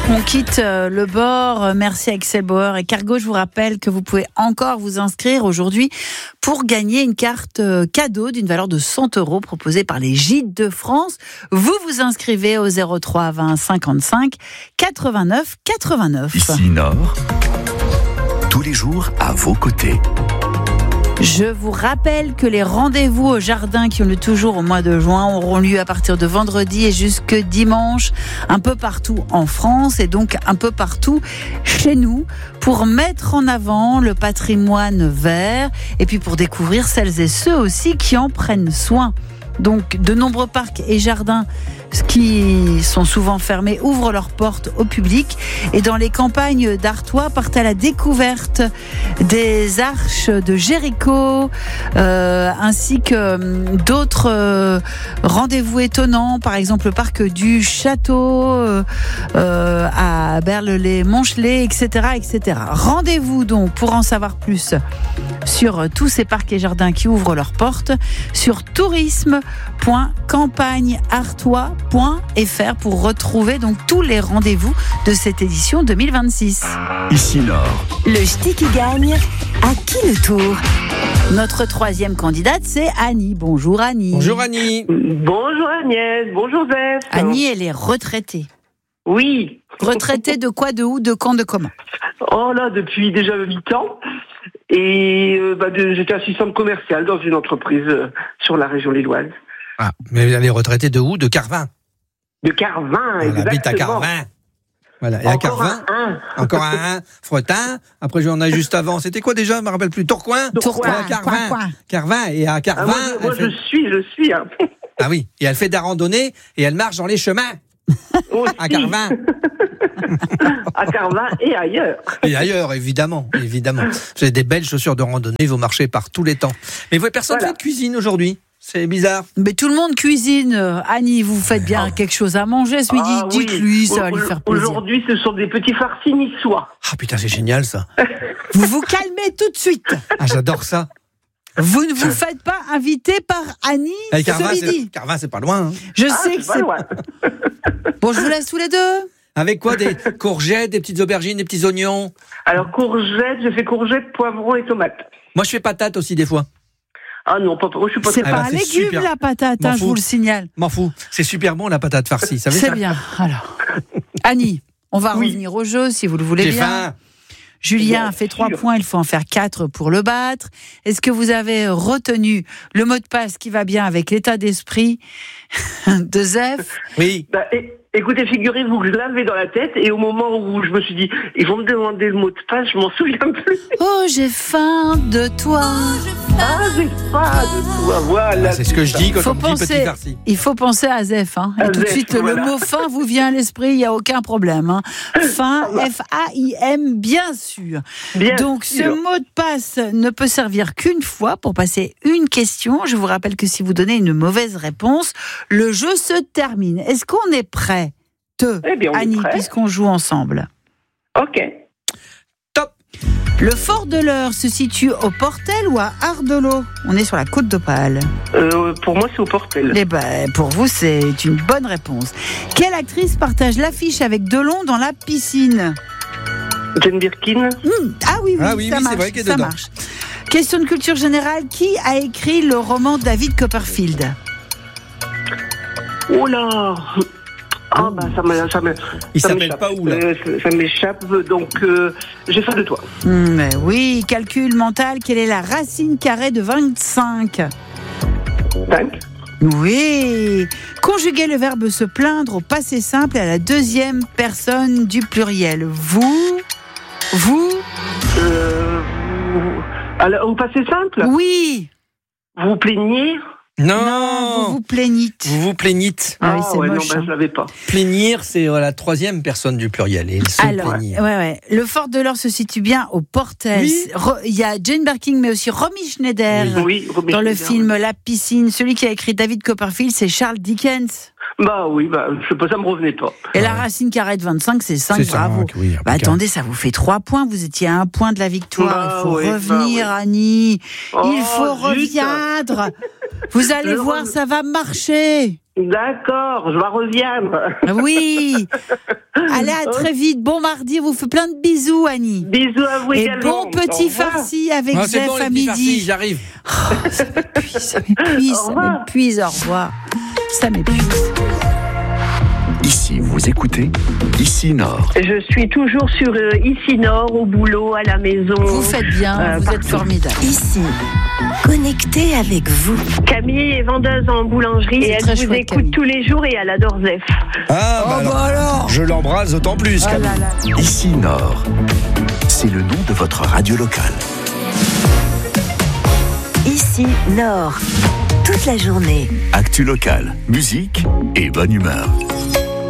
On quitte le bord. Merci Axel Bauer et Cargo. Je vous rappelle que vous pouvez encore vous inscrire aujourd'hui pour gagner une carte cadeau d'une valeur de 100 € proposée par les Gîtes de France. Vous vous inscrivez au 03 20 55 89 89. Ici Nord, tous les jours à vos côtés. Je vous rappelle que les rendez-vous au jardin qui ont lieu toujours au mois de juin auront lieu à partir de vendredi et jusque dimanche, un peu partout en France et donc un peu partout chez nous, pour mettre en avant le patrimoine vert et puis pour découvrir celles et ceux aussi qui en prennent soin. Donc, de nombreux parcs et jardins qui sont souvent fermés ouvrent leurs portes au public. Et dans les campagnes d'Artois, partent à la découverte des arches de Jéricho, ainsi que d'autres rendez-vous étonnants. Par exemple, le parc du Château, à Berle-les-Monchelets, etc., etc. Rendez-vous donc pour en savoir plus sur tous ces parcs et jardins qui ouvrent leurs portes sur tourisme.campagneartois.fr pour retrouver donc tous les rendez-vous de cette édition 2026. Ici Nord. Le ch'ti qui gagne, à qui le tour? Notre troisième candidate, c'est Annie. Bonjour Annie. Bonjour Annie. Bonjour Agnès, bonjour Zef. Annie, elle est retraitée. Oui. Retraitée de quoi, de où, de quand, de comment? Oh là, depuis déjà 8 ans. Et j'étais assistante commerciale dans une entreprise sur la région lilloise. Ah, mais elle est retraitée de où? De Carvin. De Carvin, Elle exactement. habite à Carvin. Voilà. Et à Encore Carvin, un. encore un, Fretin. Après, j'en ai juste avant. C'était quoi déjà? Je me rappelle plus. Tourcoing. Tourcoing, À Carvin. coin. Carvin. Et à Carvin. Moi elle fait- je suis. Hein. Ah oui. Et elle fait de la randonnée et elle marche dans les chemins. Aussi. À Carvin. À Carvin et ailleurs. Et ailleurs, évidemment. Évidemment. Vous avez des belles chaussures de randonnée. Vous marchez par tous les temps. Mais vous, personne Voilà. fait de cuisine aujourd'hui. C'est bizarre. Mais tout le monde cuisine. Annie, vous faites bien quelque chose à manger ce midi. Ah oui. Dites-lui, ça va lui faire plaisir. Aujourd'hui, ce sont des petits farcis niçois. Ah putain, c'est génial ça. Vous vous calmez tout de suite. Ah, j'adore ça. Vous ne vous faites pas inviter par Annie Et Carvin, ce midi. Carvin, c'est pas loin. Hein. Je Ah, sais que c'est pas c'est... loin. Bon, je vous laisse tous les deux. Avec quoi? Des courgettes, des petites aubergines, des petits oignons. Alors courgettes, je fais courgettes, poivrons et tomates. Moi, je fais patate aussi des fois. Ah non, pas je suis pas C'est Ah pas bah, un c'est légume, super. la patate, M'en je fous. vous le signale. M'en fous. C'est super bon la patate farcie. Ça C'est bien. Alors, Annie, on va Oui. revenir au jeu si vous le voulez J'ai bien. faim. Julien Bien a fait 3 sûr. points, il faut en faire 4 pour le battre. Est-ce que vous avez retenu le mot de passe qui va bien avec l'état d'esprit de Zef? Oui. Écoutez, figurez-vous que je l'avais dans la tête et au moment où je me suis dit, ils vont me demander le mot de passe, je m'en souviens plus. Oh, j'ai faim de toi. Ah, j'ai pas de toi, voilà. Ah, c'est ce que je dis quand Faut on me dit petit penser, farci. il faut penser à Zef. Hein. Et À tout de Zef, suite, voilà. le mot faim vous vient à l'esprit, il n'y a aucun problème. Hein. Faim, F-A-I-M, bien sûr. Bien Donc, ce sûr. mot de passe ne peut servir qu'une fois pour passer une question. Je vous rappelle que si vous donnez une mauvaise réponse, le jeu se termine. Est-ce qu'on est prêt? Eh bien, on est Annie, prêt. puisqu'on joue ensemble. Ok. Top. Le Fort de l'Eure se situe au Portel ou à Ardelot? On est sur la côte d'Opale. Pour moi, c'est au Portel. Eh ben, pour vous, c'est une bonne réponse. Quelle actrice partage l'affiche avec Delon dans la piscine? Jane Birkin. Ah oui, Ah oui, ça oui, c'est marche, vrai qu'elle est ça dedans. marche. Question de culture générale, qui a écrit le roman David Copperfield? Oh là. Ah bah Il ça s'appelle m'échappe. pas où, là Ça m'échappe, donc j'ai faim de toi. Mais oui, calcul mental, quelle est la racine carrée de 25? 5. Oui. Conjuguer le verbe se plaindre au passé simple et à la deuxième personne du pluriel. Vous. Alors, au passé simple, Oui. vous vous plaignez. Non, vous plaignîtes. Vous plaignîtes. Ah oui, c'est ouais, moche. non, je l'avais pas. Plainir, c'est la troisième personne du pluriel. Et il se Alors, plainir. ouais. Le Fort de l'Eure se situe bien au Portel. Oui. Il y a Jane Birkin, mais aussi Romy Schneider. Oui, Romy Dans le Schneider, film La piscine, celui qui a écrit David Copperfield, c'est Charles Dickens. Bah oui, je sais pas, ça me revenait pas. Et la racine carrée de 25, c'est 5, C'est bravo. 5, oui, Bah, impeccable. attendez, ça vous fait 3 points. Vous étiez à 1 point de la victoire. Bah Il faut oui, revenir, bah oui. Annie. Oh, Il faut zut. reviendre. Vous allez Je voir, reviens. ça va marcher. D'accord, je vais reviendre. Oui. Allez, à très vite. Bon mardi, on vous fait plein de bisous, Annie. Bisous à vous Et également. bon petit farci avec C'est Zef bon, les à petits farcis, midi. j'arrive. Ça m'épuise, Au revoir. Au revoir. Ça m'épuise. Ici, vous écoutez Ici Nord. Je suis toujours sur Ici Nord, au boulot, à la maison. Vous faites bien, vous êtes partout. formidable. Ici, connecté avec vous. Camille est vendeuse en boulangerie C'est et elle très vous chouette, écoute Camille. tous les jours et elle adore Zef. Ah, Oh bah alors. je l'embrasse d'autant plus. Oh Camille. là là. Ici Nord. C'est le nom de votre radio locale. Ici, Nord. Toute la journée. Actu locale, musique et bonne humeur.